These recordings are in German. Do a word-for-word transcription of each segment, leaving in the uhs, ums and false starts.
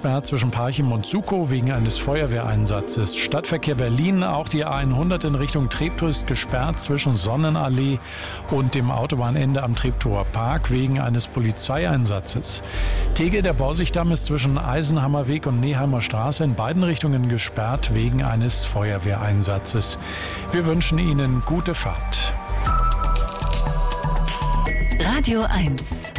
gesperrt zwischen Parchim und Sukow wegen eines Feuerwehreinsatzes. Stadtverkehr Berlin, auch die A hundert in Richtung Treptow ist gesperrt zwischen Sonnenallee und dem Autobahnende am Treptower Park wegen eines Polizeieinsatzes. Tegel, der Borsigdamm, ist zwischen Eisenhammerweg und Neheimer Straße in beiden Richtungen gesperrt wegen eines Feuerwehreinsatzes. Wir wünschen Ihnen gute Fahrt. Radio eins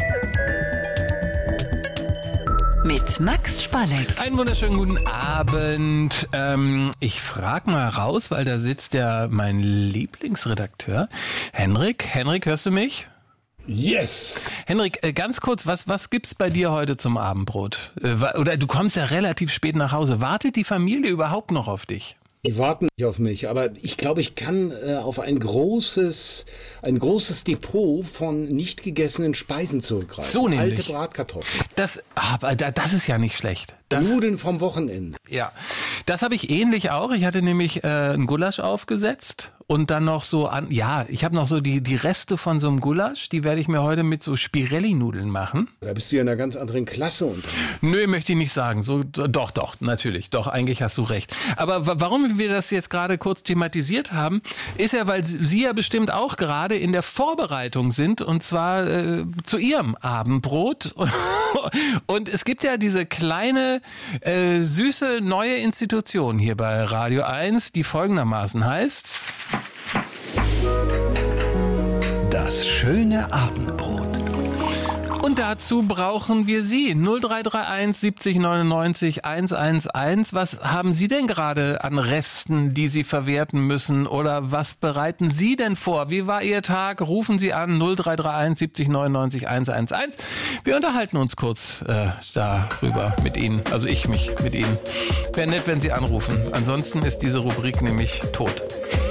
mit Max Spalleck. Einen wunderschönen guten Abend. Ähm, ich frage mal raus, weil da sitzt ja mein Lieblingsredakteur, Henrik. Henrik, hörst du mich? Yes. Henrik, äh, ganz kurz, was, was gibt's bei dir heute zum Abendbrot? Äh, oder du kommst ja relativ spät nach Hause. Wartet die Familie überhaupt noch auf dich? Die warten nicht auf mich, aber ich glaube, ich kann äh, auf ein großes, ein großes Depot von nicht gegessenen Speisen zurückgreifen. So nämlich. Alte Bratkartoffeln. Das, aber das ist ja nicht schlecht. Das, Nudeln vom Wochenende. Ja, das habe ich ähnlich auch. Ich hatte nämlich äh, einen Gulasch aufgesetzt und dann noch so an, ja, ich habe noch so die, die Reste von so einem Gulasch, die werde ich mir heute mit so Spirelli-Nudeln machen. Da bist du ja in einer ganz anderen Klasse unterwegs. Nö, möchte ich nicht sagen. So, doch, doch, natürlich, doch, eigentlich hast du recht. Aber w- warum wir das jetzt gerade kurz thematisiert haben, ist ja, weil Sie ja bestimmt auch gerade in der Vorbereitung sind und zwar äh, zu Ihrem Abendbrot. Und es gibt ja diese kleine Äh, süße neue Institution hier bei Radio eins, die folgendermaßen heißt: Das schöne Abendbrot. Und dazu brauchen wir Sie. null drei drei eins siebzig neunundneunzig hundertelf. Was haben Sie denn gerade an Resten, die Sie verwerten müssen? Oder was bereiten Sie denn vor? Wie war Ihr Tag? Rufen Sie an null drei drei eins siebzig neunundneunzig hundertelf. Wir unterhalten uns kurz äh, darüber mit Ihnen. Also ich mich mit Ihnen. Wäre nett, wenn Sie anrufen. Ansonsten ist diese Rubrik nämlich tot.